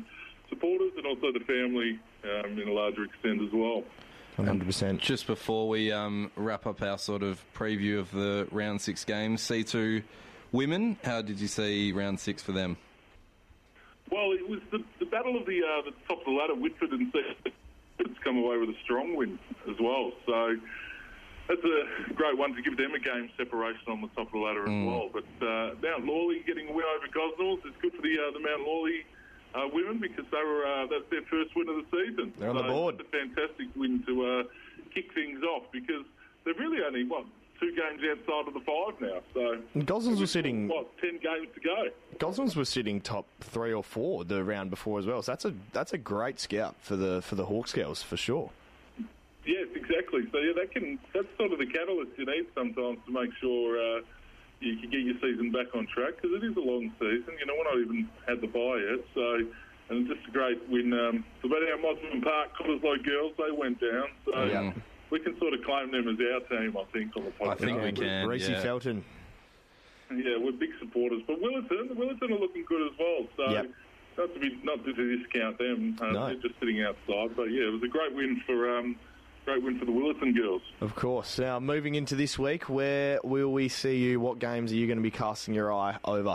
S18: supporters and also the family in a larger extent as well.
S4: 100%.
S3: Just before we wrap up our sort of preview of the round 6 games, C2 women, how did you see round 6 for them?
S18: Well, it was the battle of the top of the ladder. Whitford and Seafords come away with a strong win as well. So that's a great one to give them a game separation on the top of the ladder as well. But Mount Lawley getting a win over Gosnells is good for the Mount Lawley women because that's their first win of the season.
S4: They're on the board.
S18: It's a fantastic win to kick things off because they've really only, 2 games outside of the 5 now. So
S4: Gosnells were sitting
S18: 10 games to go.
S4: Gosnells were sitting top 3 or 4 the round before as well. So that's a great scout for the Hawks girls for sure.
S18: Yes, exactly. So that's sort of the catalyst you need sometimes to make sure you can get your season back on track because it is a long season. We're not even had the bye yet. So and just a great win. So about our Mosman Park Cottesloe girls, they went down. So we can sort of claim them as our team, I think, on the podcast.
S3: I think we can.
S4: Reece Felton.
S18: Yeah, we're big supporters. But Willetton are looking good as well. So not to discount them. They're just sitting outside. But yeah, it was a great win for the Willetton girls.
S4: Of course. Now, moving into this week, where will we see you? What games are you going to be casting your eye over?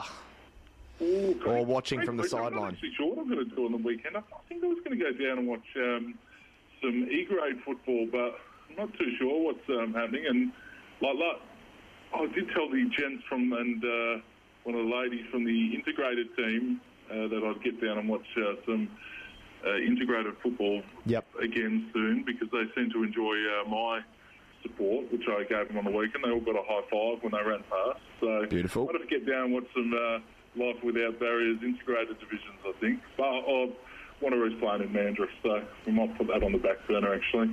S4: Or watching from the sideline?
S18: I'm not actually sure what I'm going to do on the weekend. I think I was going to go down and watch some E-grade football, but I'm not too sure what's happening. And I did tell the gents and one of the ladies from the integrated team that I'd get down and watch some integrated football again soon because they seem to enjoy my support, which I gave them on the weekend. They all got a high five when they ran past. So
S4: beautiful.
S18: I'd have to get down and watch some Life Without Barriers integrated divisions, I think. But I want to race playing in Mandurah, so we might put that on the back burner, actually.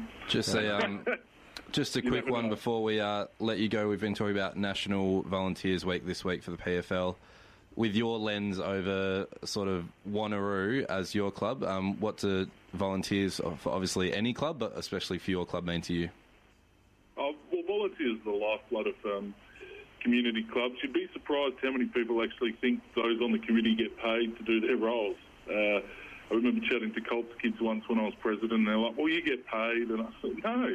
S3: Just a quick one before we let you go. We've been talking about National Volunteers Week this week for the PFL. With your lens over sort of Wanneroo as your club, what do volunteers for obviously any club, but especially for your club, mean to you?
S18: Well, volunteers are the lifeblood of community clubs. You'd be surprised how many people actually think those on the committee get paid to do their roles. I remember chatting to Colts kids once when I was president, and they're like, well, you get paid. And I said, no,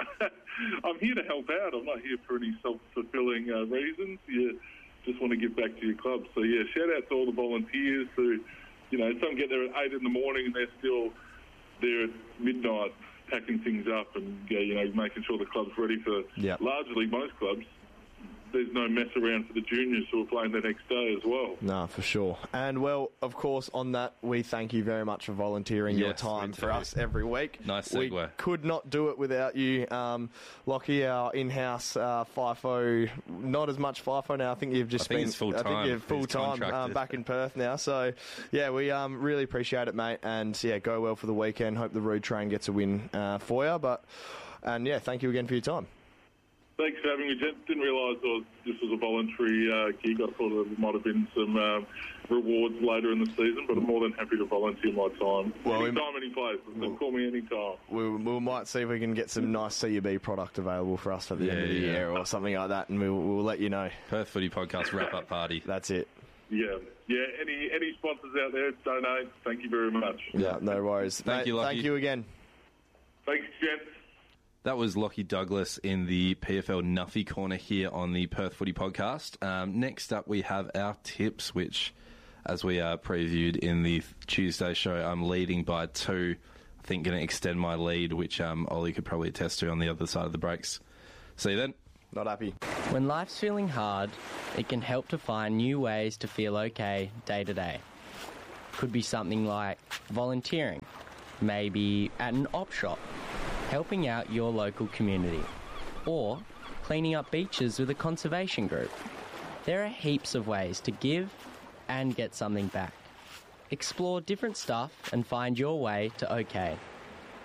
S18: I'm here to help out. I'm not here for any self-fulfilling reasons. You just want to give back to your club. So, yeah, shout out to all the volunteers who, some get there at 8 in the morning and they're still there at midnight packing things up and, making sure the club's ready for largely most clubs. There's no mess around for the juniors who are playing the next day as well.
S4: No, for sure. And, well, of course, on that, we thank you very much for volunteering your time for us every week.
S3: Nice segue.
S4: We could not do it without you. Lockie, our in-house FIFO, not as much FIFO now. I think you've just been
S3: full-time.
S4: I think you're full-time back in Perth now. So, yeah, we really appreciate it, mate. And, yeah, go well for the weekend. Hope the Rude Train gets a win for you. And, yeah, thank you again for your time.
S18: Thanks for having me, Jen. Didn't realise this was a voluntary gig. I thought there might have been some rewards later in the season, but I'm more than happy to volunteer my time. Anytime, any place. Call me anytime.
S4: We might see if we can get some nice CUB product available for us at the end of the year or something like that, and we'll let you know.
S3: Perth Footy Podcast wrap-up party.
S4: That's it.
S18: Yeah. Any sponsors out there, donate. Thank you very much.
S4: Yeah, no worries.
S3: Thank you, Lockie.
S4: Thank you again.
S18: Thanks, gents.
S3: That was Lockie Douglas in the PFL Nuffy Corner here on the Perth Footy Podcast. Next up, we have our tips, which, as we previewed in the Tuesday show, I'm leading by 2. I think going to extend my lead, which Ollie could probably attest to on the other side of the breaks. See you then.
S4: Not happy.
S19: When life's feeling hard, it can help to find new ways to feel okay day to day. Could be something like volunteering, maybe at an op shop, helping out your local community, or cleaning up beaches with a conservation group. There are heaps of ways to give and get something back. Explore different stuff and find your way to okay.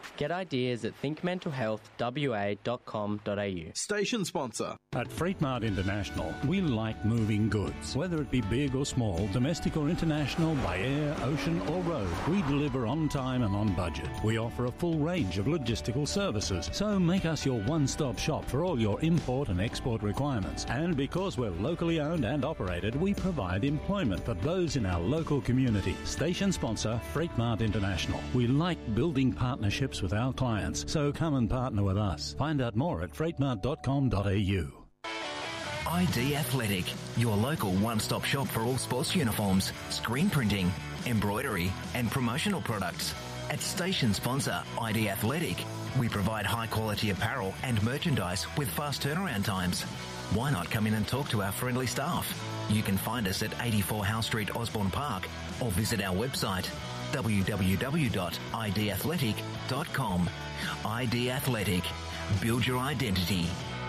S19: Get ideas at thinkmentalhealthwa.com.au.
S20: Station sponsor.
S21: At Freight Mart International, we like moving goods. Whether it be big or small, domestic or international, by air, ocean or road, we deliver on time and on budget. We offer a full range of logistical services, so make us your one-stop shop for all your import and export requirements. And because we're locally owned and operated, we provide employment for those in our local community. Station sponsor, Freight Mart International. We like building partnerships with our clients, so come and partner with us. Find out more at freightmart.com.au.
S22: ID Athletic, your local one-stop shop for all sports uniforms, screen printing, embroidery and promotional products. At station sponsor ID Athletic, we provide high-quality apparel and merchandise with fast turnaround times. Why not come in and talk to our friendly staff? You can find us at 84 Howe Street, Osborne Park, or visit our website www.idathletic.com. ID Athletic. Build your identity.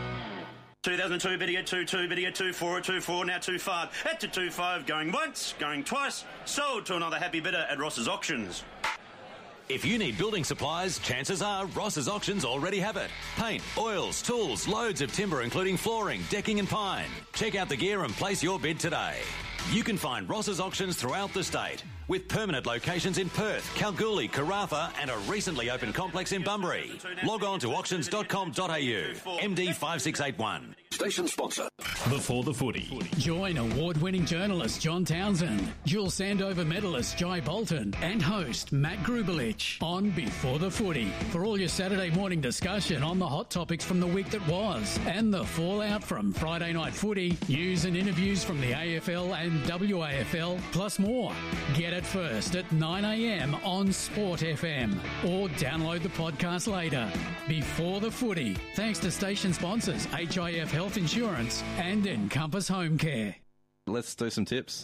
S23: 2002, video 2-2, video 2-4, 2-4, now 2-5. At to 2-5, going once, going twice. Sold to another happy bidder at Ross's Auctions.
S24: If you need building supplies, chances are Ross's Auctions already have it. Paint, oils, tools, loads of timber including flooring, decking and pine. Check out the gear and place your bid today. You can find Ross's Auctions throughout the state, with permanent locations in Perth, Kalgoorlie, Karratha and a recently opened complex in Bunbury. Log on to auctions.com.au. MD 5681.
S15: Station sponsor.
S6: Before the Footy. Join award-winning journalist John Townsend, dual Sandover medalist Jai Bolton and host Matt Grubelich on Before the Footy for all your Saturday morning discussion on the hot topics from the week that was and the fallout from Friday night footy, news and interviews from the AFL and WAFL, plus more. Get it first at 9 a.m. on Sport FM or download the podcast later. Before the Footy, thanks to station sponsors HIF Health Insurance and Encompass Home Care.
S3: Let's do some tips.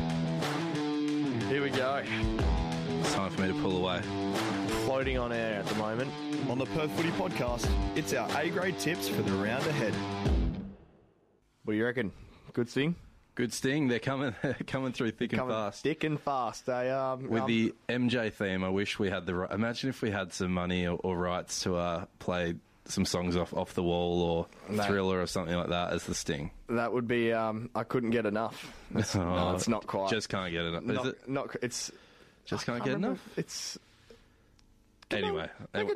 S4: Here we go.
S3: It's time for me to pull away.
S4: Floating on air at the moment.
S25: On the Perth Footy Podcast, it's our A-grade tips for the round ahead.
S4: What do you reckon? Good thing?
S3: Good sting. They're coming through thick and fast.
S4: Thick and fast. They are.
S3: With the MJ theme, I wish we had the. Imagine if we had some money or rights to play some songs off the wall or Thriller or something like that as the sting.
S4: That would be. I couldn't get enough. No, it's not quite.
S3: Just can't get enough. Is it?
S4: Not. It's.
S3: Just can't get enough.
S4: It's.
S3: Anyway,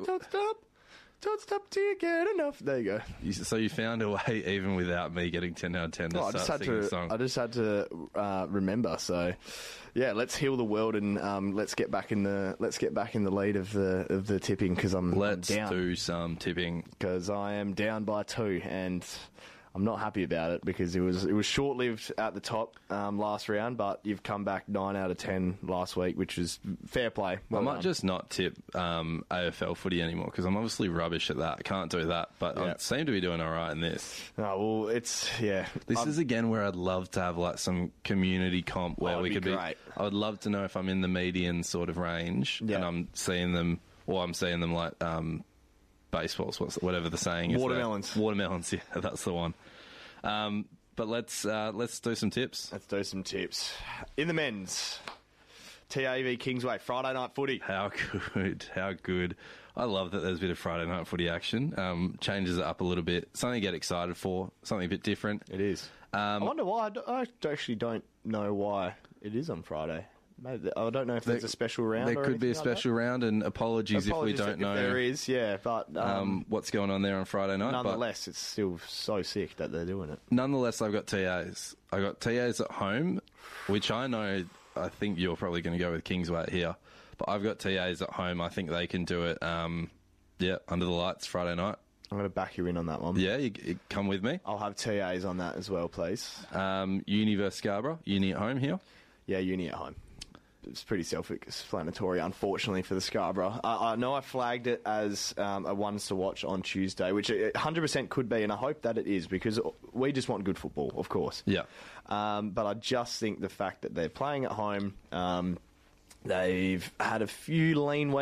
S4: Don't stop till you get enough. There you go.
S3: So you found a way, even without me getting 10 out of 10 to start singing the song.
S4: I just had to remember. So, yeah, let's heal the world and let's get back in the lead of the tipping because I'm down.
S3: Let's do some tipping
S4: because I am down by 2 and I'm not happy about it because it was short-lived at the top last round, but you've come back 9 out of 10 last week, which is fair play.
S3: I might just not tip AFL footy anymore because I'm obviously rubbish at that. I can't do that, but I seem to be doing all right in this.
S4: Oh, well, it's, yeah.
S3: This is, again, where I'd love to have like some community comp where we could be. I would love to know if I'm in the median sort of range and I'm seeing them like baseballs, whatever the saying is. Watermelons, yeah, that's the one. But let's do some tips.
S4: Let's do some tips. In the men's, TAV Kingsway, Friday night footy.
S3: How good. I love that there's a bit of Friday night footy action. Changes it up a little bit. Something to get excited for. Something a bit different.
S4: It is. I wonder why. I actually don't know why it is on Friday. Maybe, I don't know if there's a special round.
S3: There could be a special round, and apologies if we don't know.
S4: There is, yeah, but
S3: what's going on there on Friday night.
S4: Nonetheless, it's still so sick that they're doing it.
S3: Nonetheless, I've got TAs. I got TAs at home, which I know. I think you're probably going to go with Kingsway here, but I've got TAs at home. I think they can do it. Under the lights Friday night.
S4: I'm going to back you in on that one.
S3: Yeah, you come with me.
S4: I'll have TAs on that as well, please.
S3: Uni versus Scarborough. Uni at home here.
S4: Yeah, Uni at home. It's pretty self-explanatory, unfortunately, for the Scarborough. I know I flagged it as a ones to watch on Tuesday, which it 100% could be, and I hope that it is, because we just want good football, of course.
S3: Yeah.
S4: But I just think the fact that they're playing at home, they've had a few lean weeks.